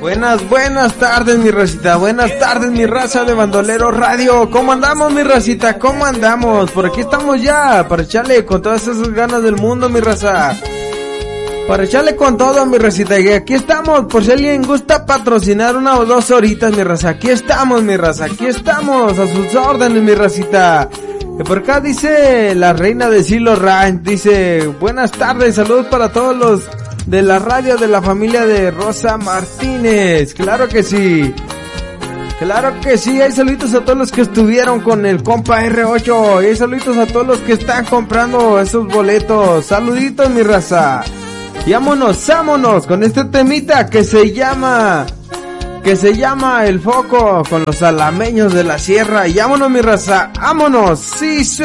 Buenas tardes, mi racita. Buenas tardes, mi raza de Bandolero Radio. ¿Cómo andamos, mi racita? ¿Cómo andamos? Por aquí estamos ya, para echarle con todas esas ganas del mundo, mi raza. Para echarle con todo, mi racita. Y aquí estamos, por si alguien gusta patrocinar 1 o 2 horitas, mi raza. Aquí estamos, mi raza. Aquí estamos, a sus órdenes, mi racita. Y por acá dice la reina de Silo Ranch, dice, buenas tardes, saludos para todos los de la radio de la familia de Rosa Martínez. Claro que sí. Claro que sí, hay saluditos a todos los que estuvieron con el compa R8. Y hay saluditos a todos los que están comprando esos boletos. Saluditos, mi raza. Y vámonos con este temita que se llama El Foco, con los alameños de la sierra. Y vámonos, mi raza, vámonos. Sí,